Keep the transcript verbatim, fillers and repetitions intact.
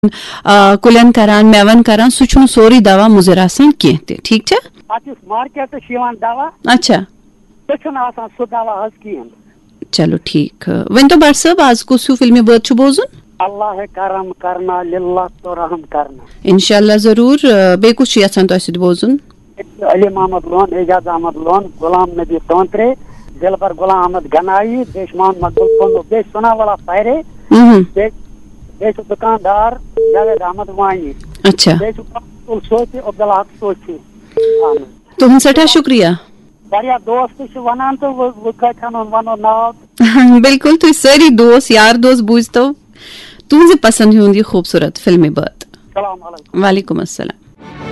कुलन करान मेवन करान सु छुन सोरी दवा मुजर आसान कह ते ठीक छ अतिस मार्केट शिवान दवा अच्छा तो छुन आसान सु दवा हस किन चलो ठीक वन तो बट सब आज को सु फिल्म बत छु बोजुन अल्लाह करम करना लिल्लाह तो रहम करना इंशाल्लाह जरूर बे कुछ यसन तो सिद बोजुन अली मोहम्मद लोन एजाज अहमद लोन गुलाम नबी तोंत्रे दिलबर गुलाम अहमद गनाई देशमान मकबूल कोनो बेश सुना वाला पायरे बेश बेश दुकानदार जावेद अहमद वानी अच्छा बेश अब्दुल सोची अब्दुल हक सोची तुम सठा शुक्रिया वारिया दोस्त छ वनान तो वो कथन वनो नाव बिल्कुल तु सारी दोस्त यार दोस्त बुझतो तुझे पसंद हुंदी खूबसूरत फिल्म बात। सलाम अलैकुम। वालेकुम अस्सलाम।